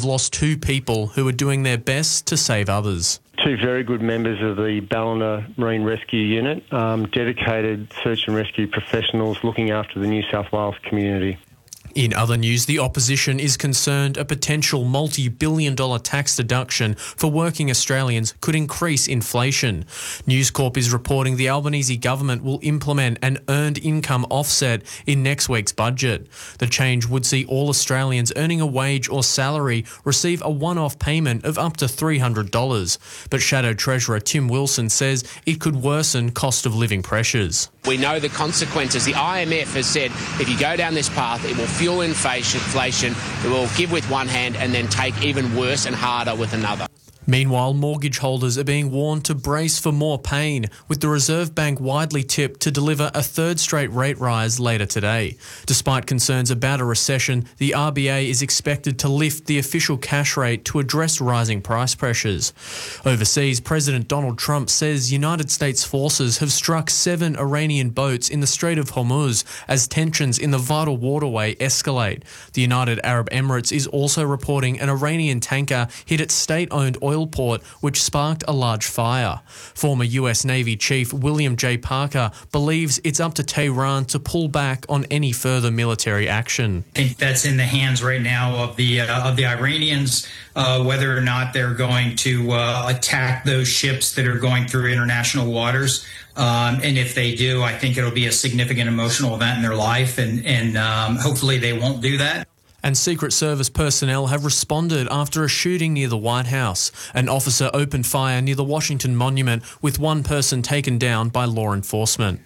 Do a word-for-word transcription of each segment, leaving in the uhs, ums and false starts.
lost two people who were doing their best to save others. Two very good members of the Ballina Marine Rescue Unit, um, dedicated search and rescue professionals looking after the New South Wales community. In other news, the opposition is concerned a potential multi-billion dollar tax deduction for working Australians could increase inflation. News Corp is reporting the Albanese government will implement an earned income offset in next week's budget. The change would see all Australians earning a wage or salary receive a one-off payment of up to three hundred dollars. But Shadow Treasurer Tim Wilson says it could worsen cost of living pressures. We know the consequences. The I M F has said if you go down this path, it will fuel inflation, inflation, it will give with one hand and then take even worse and harder with another. Meanwhile, mortgage holders are being warned to brace for more pain, with the Reserve Bank widely tipped to deliver a third straight rate rise later today. Despite concerns about a recession, the R B A is expected to lift the official cash rate to address rising price pressures. Overseas, President Donald Trump says United States forces have struck seven Iranian boats in the Strait of Hormuz as tensions in the vital waterway escalate. The United Arab Emirates is also reporting an Iranian tanker hit its state-owned oil port, which sparked a large fire. Former U S Navy Chief William J. Parker believes it's up to Tehran to pull back on any further military action. I think that's in the hands right now of the uh, of the Iranians, uh, whether or not they're going to uh, attack those ships that are going through international waters. Um, and if they do, I think it'll be a significant emotional event in their life, and, and um, hopefully they won't do that. And Secret Service personnel have responded after a shooting near the White House. An officer opened fire near the Washington Monument, with one person taken down by law enforcement.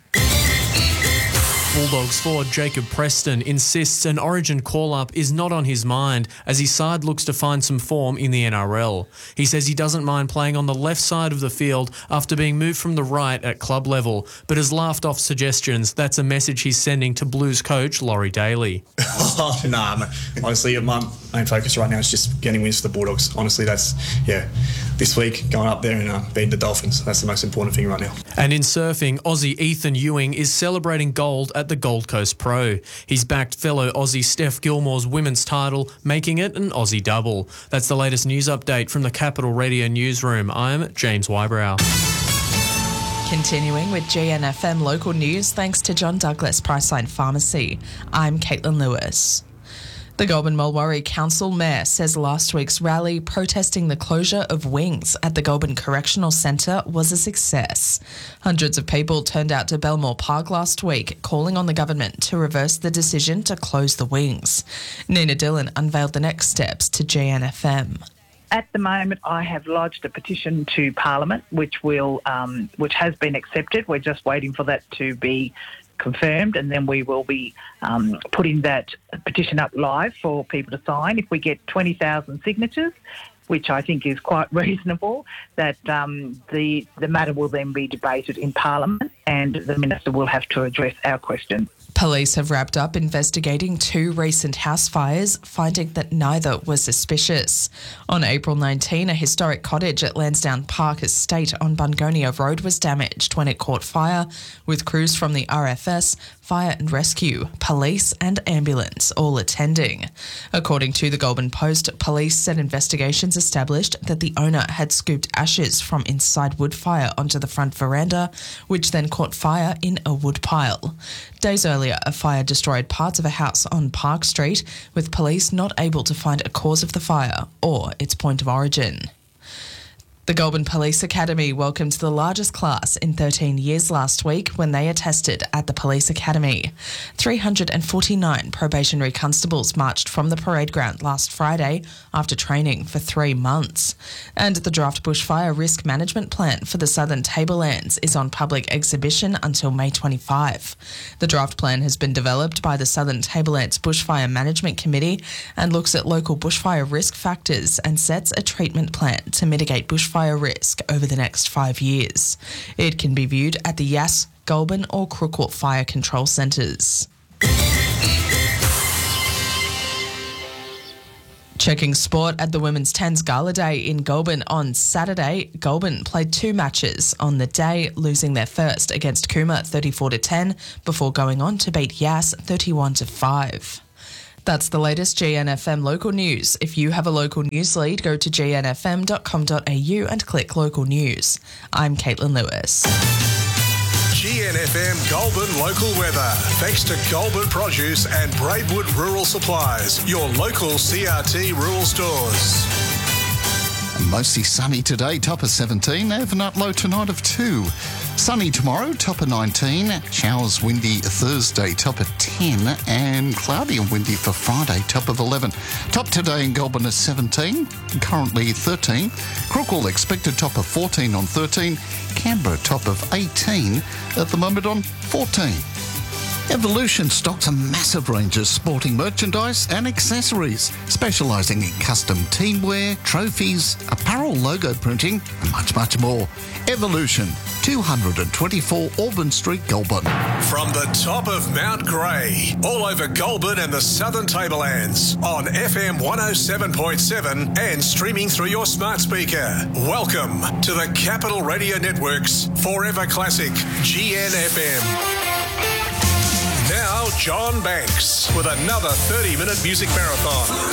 Bulldogs forward Jacob Preston insists an Origin call-up is not on his mind as his side looks to find some form in the N R L. He says he doesn't mind playing on the left side of the field after being moved from the right at club level, but has laughed off suggestions that's a message he's sending to Blues coach Laurie Daly. Oh, nah, man. Honestly, my main focus right now is just getting wins for the Bulldogs. Honestly, that's, yeah, this week going up there and uh, beating the Dolphins. That's the most important thing right now. And in surfing, Aussie Ethan Ewing is celebrating gold at the Gold Coast Pro. He's backed fellow Aussie Steph Gilmore's women's title, making it an Aussie double. That's the latest news update from the Capital Radio newsroom. I'm James Wybrow. Continuing with G N F M local news, thanks to John Douglas Priceline Pharmacy. I'm Caitlin Lewis. The Goulburn Mulwaree Council Mayor says last week's rally protesting the closure of wings at the Goulburn Correctional Centre was a success. Hundreds of people turned out to Belmore Park last week, calling on the government to reverse the decision to close the wings. Nina Dillon unveiled the next steps to G N F M. At the moment, I have lodged a petition to Parliament, which will, um, which has been accepted. We're just waiting for that to be confirmed, and then we will be um, putting that petition up live for people to sign. If we get twenty thousand signatures, which I think is quite reasonable, that um, the the matter will then be debated in Parliament, and the Minister will have to address our question. Police have wrapped up investigating two recent house fires, finding that neither was suspicious. On April nineteenth, a historic cottage at Lansdowne Park Estate on Bungonia Road was damaged when it caught fire, with crews from the R F S, Fire and Rescue, police and ambulance all attending. According to the Goulburn Post, police said investigations established that the owner had scooped ashes from inside wood fire onto the front veranda, which then caught fire in a wood pile. Days earlier, a fire destroyed parts of a house on Park Street, with police not able to find a cause of the fire or its point of origin. The Goulburn Police Academy welcomed the largest class in thirteen years last week when they attested at the Police Academy. three hundred forty-nine probationary constables marched from the parade ground last Friday after training for three months. And the draft bushfire risk management plan for the Southern Tablelands is on public exhibition until May twenty-fifth. The draft plan has been developed by the Southern Tablelands Bushfire Management Committee and looks at local bushfire risk factors and sets a treatment plan to mitigate bushfire risk over the next five years. It can be viewed at the Yass, Goulburn or Crookwell Fire Control Centres. Checking sport at the Women's Tens Gala Day in Goulburn on Saturday. Goulburn played two matches on the day, losing their first against Cooma thirty-four to ten before going on to beat Yass thirty-one to five. That's the latest G N F M local news. If you have a local news lead, go to g n f m dot com dot a u and click local news. I'm Caitlin Lewis. G N F M Goulburn local weather. Thanks to Goulburn Produce and Braidwood Rural Supplies, your local C R T rural stores. Mostly sunny today, top of seventeen, overnight low tonight of two. Sunny tomorrow, top of nineteen. Showers windy Thursday, top of ten. And cloudy and windy for Friday, top of eleven. Top today in Goulburn is seventeen, currently thirteen. Crookwell expected top of fourteen on thirteen. Canberra top of eighteen, at the moment on fourteen. Evolution stocks a massive range of sporting merchandise and accessories, specialising in custom teamwear, trophies, apparel logo printing and much, much more. Evolution, two twenty-four Auburn Street, Goulburn. From the top of Mount Grey, all over Goulburn and the Southern Tablelands, on F M one oh seven point seven and streaming through your smart speaker. Welcome to the Capital Radio Network's Forever Classic G N F M. Now, John Banks with another thirty-minute music marathon.